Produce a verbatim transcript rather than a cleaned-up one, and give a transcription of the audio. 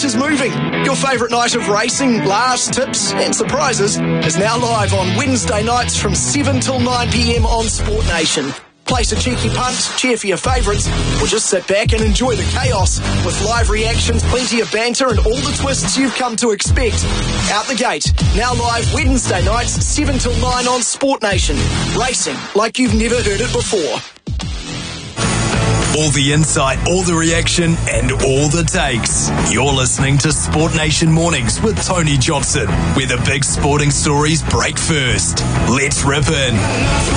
is moving. Your favourite night of racing, laughs, tips and surprises is now live on Wednesday nights from seven till nine p m on Sport Nation. Place a cheeky punt, cheer for your favourites, or just sit back and enjoy the chaos with live reactions, plenty of banter and all the twists you've come to expect. Out the gate, now live Wednesday nights, seven till nine on Sport Nation. Racing like you've never heard it before. All the insight, all the reaction, and all the takes. You're listening to Sport Nation Mornings with Tony Johnson, where the big sporting stories break first. Let's rip in.